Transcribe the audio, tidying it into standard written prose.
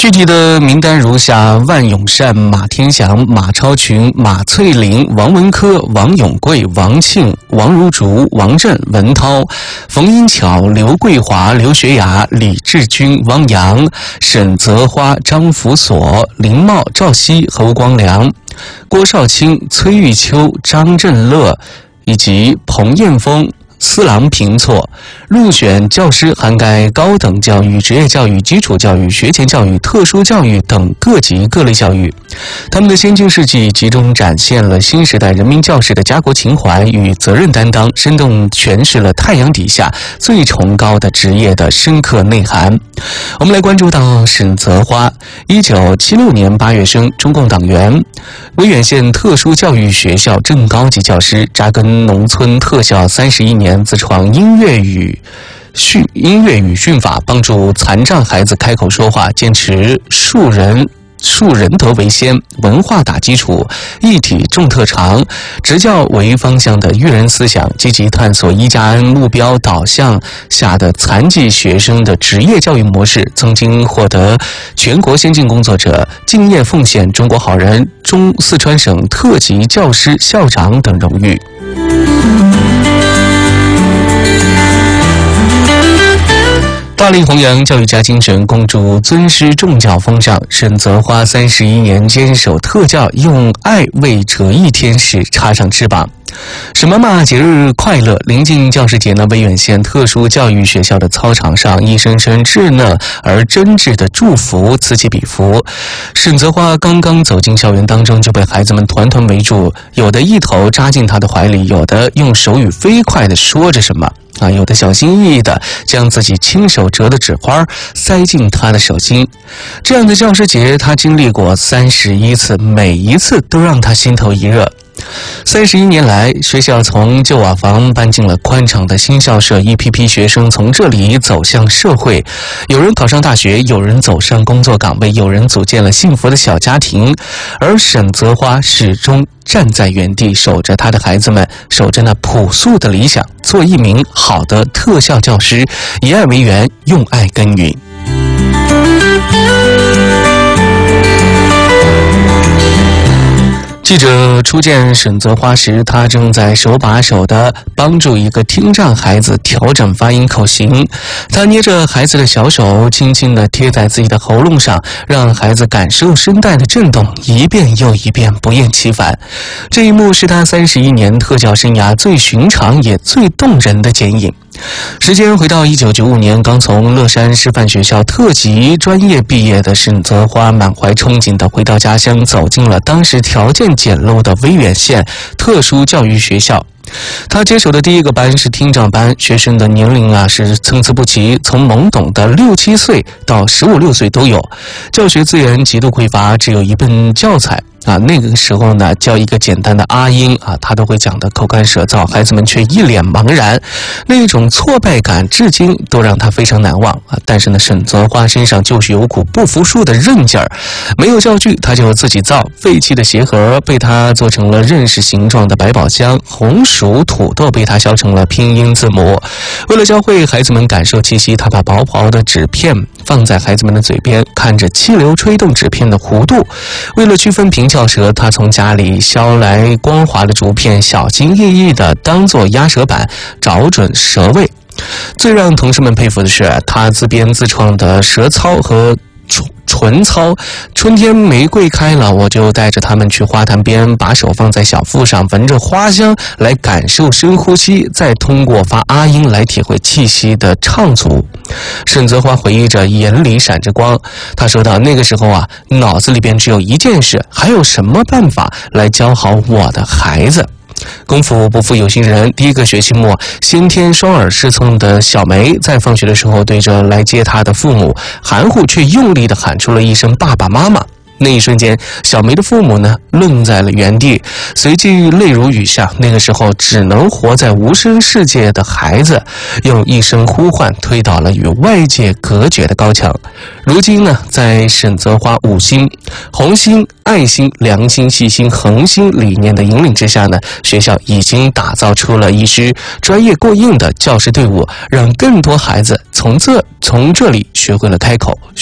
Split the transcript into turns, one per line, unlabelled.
具体的名单如下：万永善、马天祥、马超群、马翠玲、王文科、王永贵、王庆、王如竹、王震、文涛、冯英巧、刘桂华、刘学雅、李志军、汪洋、沈泽花、张福所、林茂、赵熙、侯光良、郭少卿、崔玉秋、张振乐以及彭彦峰、司郎评错。入选教师涵盖高等教育、职业教育、基础教育、学前教育、特殊教育等各级各类教育。他们的先进事迹集中展现了新时代人民教师的家国情怀与责任担当，生动诠释了太阳底下最崇高的职业的深刻内涵。我们来关注到沈泽花，1976年8月生，中共党员，威远县特殊教育学校正高级教师，扎根农村特校31年，自创音乐语训法，帮助残障孩子开口说话，坚持树人德为先，文化打基础，一体重特长，执教为方向的育人思想，积极探索1+N 目标导向下的残疾学生的职业教育模式，曾经获得全国先进工作者、敬业奉献中国好人、四川省特级教师校长等荣誉。大力弘扬教育家精神，共筑尊师重教风尚。沈泽花31年坚守特教，用爱为折翼天使插上翅膀。沈妈妈节日快乐！临近教师节呢，威远县特殊教育学校的操场上，一声声稚嫩而真挚的祝福此起彼伏。沈泽花刚刚走进校园当中，就被孩子们团团围住，有的一头扎进他的怀里，有的用手语飞快地说着什么。有的小心翼翼地将自己亲手折的纸花塞进他的手心。这样的教师节，他经历过31次，每一次都让他心头一热。31年来，学校从旧瓦房搬进了宽敞的新校舍，一批批学生从这里走向社会，有人考上大学，有人走上工作岗位，有人组建了幸福的小家庭。而沈泽花始终站在原地，守着他的孩子们，守着那朴素的理想，做一名好的特校教师，以爱为源，用爱耕耘。记者初见沈泽花时，他正在手把手地帮助一个听障孩子调整发音口型。他捏着孩子的小手，轻轻地贴在自己的喉咙上，让孩子感受声带的震动，一遍又一遍，不厌其烦。这一幕是他31年特教生涯最寻常也最动人的剪影。时间回到1995年，刚从乐山师范学校特级专业毕业的沈泽花满怀憧憬地回到家乡，走进了当时条件简陋的威远县特殊教育学校。他接手的第一个班是听障班，学生的年龄是参差不齐，从懵懂的6、7岁到15、16岁都有。教学资源极度匮乏，只有一本教材。那个时候呢，教一个简单的阿音他都会讲得口干舌燥，孩子们却一脸茫然，那种挫败感至今都让他非常难忘但是呢，沈泽花身上就是有股不服输的韧劲儿，没有教具他就自己造，废弃的鞋盒被他做成了认识形状的百宝箱，红薯土豆被他削成了拼音字母。为了教会孩子们感受气息，他把薄薄的纸片放在孩子们的嘴边，看着气流吹动纸片的弧度。为了区分平翘舌，他从家里削来光滑的竹片，小心翼翼地当作压舌板，找准舌位。最让同事们佩服的是，他自编自创的舌操和唇操。春天玫瑰开了，我就带着他们去花坛边，把手放在小腹上，闻着花香来感受深呼吸，再通过发阿音来体会气息的畅足。沈泽花回忆着，眼里闪着光。他说道，那个时候脑子里边只有一件事，还有什么办法来教好我的孩子。功夫不负有心人，第一个学期末，先天双耳失聪的小梅在放学的时候，对着来接她的父母含糊却用力地喊出了一声爸爸妈妈。那一瞬间，小梅的父母呢愣在了原地，随即泪如雨下。那个时候只能活在无声世界的孩子，用一声呼唤推倒了与外界隔绝的高墙。如今呢，在沈泽花5心、红心、爱心、良心、细心、恒心理念的引领之下呢，学校已经打造出了一支专业过硬的教师队伍，让更多孩子从这里学会了开口。